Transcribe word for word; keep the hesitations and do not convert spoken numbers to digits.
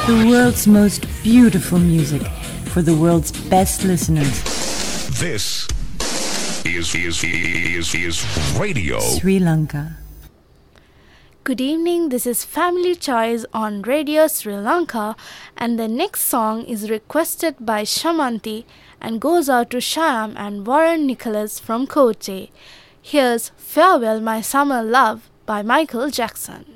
The world's most beautiful music for the world's best listeners. This is, is, is, is Radio Sri Lanka. Good evening, this is Family Choice on Radio Sri Lanka, and the next song is requested by Shamanti and goes out to Shyam and Warren Nicholas from Koche. Here's Farewell My Summer Love by Michael Jackson.